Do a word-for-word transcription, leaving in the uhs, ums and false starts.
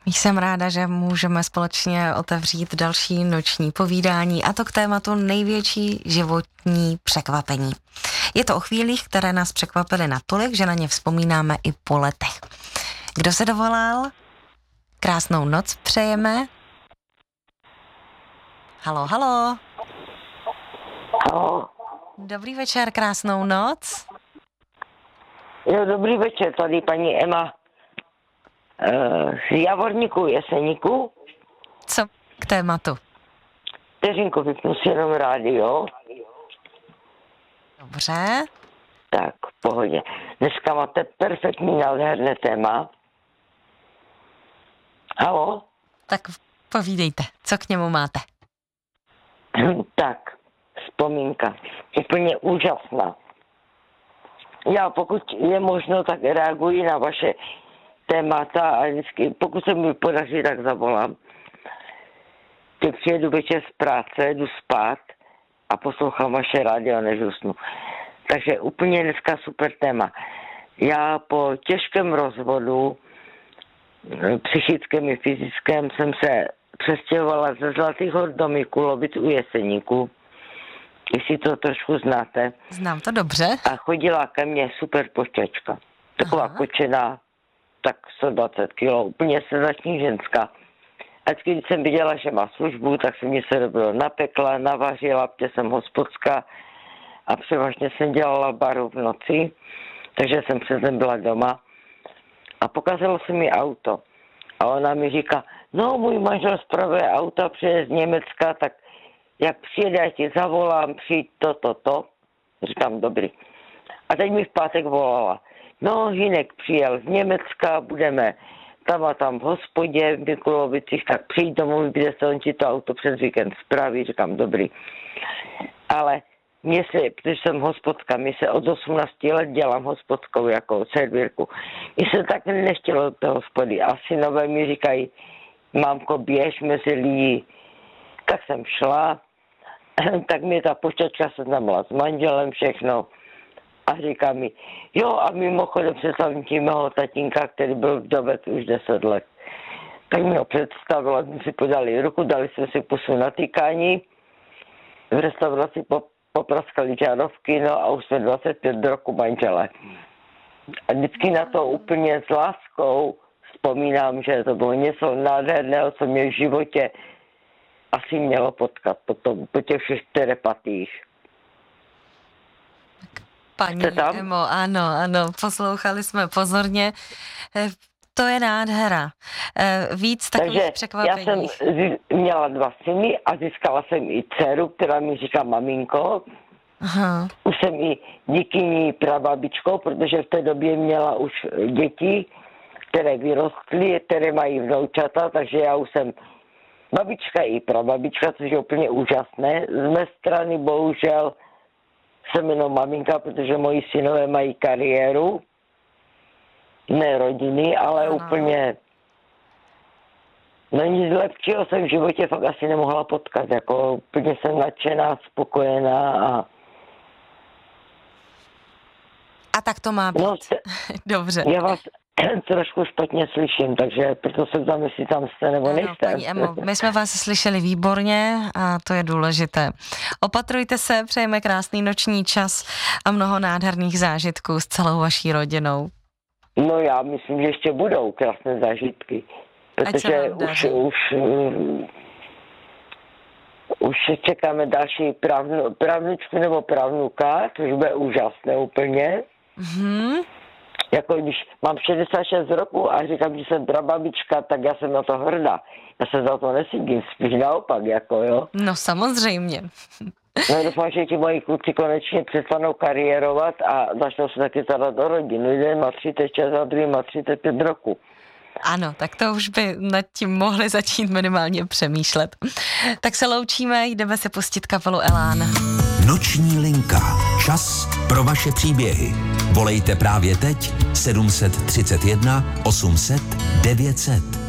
Jsem ráda, že můžeme společně otevřít další noční povídání, a to k tématu největší životní překvapení. Je to o chvílích, které nás překvapily natolik, že na ně vzpomínáme i po letech. Kdo se dovolal? Krásnou noc přejeme. Halo, halo. Halo. Dobrý večer, krásnou noc. Jo, dobrý večer, tady paní Ema z Javorníku, Jeseníku. Co k tématu? Vteřinku, vypnu si jenom rádio. Dobře. Tak, v pohodě. Dneska máte perfektní, nádherné téma. Halo? Tak povídejte, co k němu máte? Tak, vzpomínka. Úplně úžasná. Já, pokud je možno, tak reaguji na vaše témata a vždycky, pokud se mi podaří, tak zavolám. Teď přijedu večer z práce, jdu spát a poslouchám vaše rádio, než usnu. Takže úplně dneska super téma. Já po těžkém rozvodu, psychickém i fyzickém, jsem se přestěhovala ze Zlatých Hor do Mikulovic u Jeseníku. Jestli to trošku znáte. Znám to dobře. A chodila ke mně super pošťačka. Taková Aha. kočená, tak sto dvacet kilo, úplně sedační ženská. A když jsem viděla, že má službu, tak jsem mě se dobro napekla, navařila, protože jsem hospodská a převážně jsem dělala baru v noci, takže jsem přes den byla doma a pokazalo se mi auto. A ona mi říká, no můj manžel spravuje auta přes Německa, tak jak přijede, já ti zavolám, přijď to, to, to. Říkám, dobrý. A teď mi v pátek volala. No, Hinek přijel z Německa, budeme tam a tam v hospodě v Mikulovicích, tak přijď domů, kde se on ti to auto přes víkend spraví. Říkám, dobrý. Ale mě se, protože jsem hospodka, mě se od osmnácti let dělám hospodskou jako servírku. Mně se tak nechtělo do té hospody. A synové mi říkají, mámko, běž mezi lidi. Tak jsem šla, tak mi ta pošťačka seznamila s manželem všechno a říká mi, jo a mimochodem představím ti mého tatínka, který byl vdovec už deset let. Tak mi ho představila, jsme si podali ruku, dali jsme si pusu na týkání, v restauraci popraskali žárovky, no a už jsme dvacet pět roku manžele. A vždycky na to úplně s láskou vzpomínám, že to bylo něco nádherného, co mě v životě asi mělo potkat potom, po těch všech terapatích. Paní Emo, ano, ano, poslouchali jsme pozorně. To je nádhera. Víc takových Takže překvapení. Já jsem měla dva syny a získala jsem i dceru, která mi říká maminko. Aha. Už jsem i díky ní prababičkou, protože v té době měla už děti, které vyrostly, které mají vnoučata, takže já už jsem babička i prababička, což je úplně úžasné. Z mé strany bohužel jsem jenom maminka, protože moji synové mají kariéru, ne rodiny, ale ano. Úplně no nic lepšího jsem v životě fakt asi nemohla potkat. Jako úplně jsem nadšená, spokojená a A tak to má být. No, dobře. Já vás trošku špatně slyším, takže proto se ptám, jestli tam jste nebo ano, nejste. Paní Emo, my jsme vás slyšeli výborně a to je důležité. Opatrujte se, přejeme krásný noční čas a mnoho nádherných zážitků s celou vaší rodinou. No já myslím, že ještě budou krásné zážitky, protože už, už, um, už čekáme další právnu, právničku nebo právnuka, což bude úžasné úplně. Mhm. Jako když mám šedesát šest roku a říkám, že jsem prababička, tak já jsem na to hrdá. Já se za to nesídím, spíš naopak, jako jo. No samozřejmě. No doufám, že ti moji kluci konečně přestanou kariérovat a začnou se taky starat o rodinu. Jeden má třicet šest a druhý má třicet pět roku. Ano, tak to už by nad tím mohli začít minimálně přemýšlet. Tak se loučíme, jdeme se pustit kapelu Elán. Noční linka. Čas pro vaše příběhy. Volejte právě teď sedm set třicet jedna osm set devět set.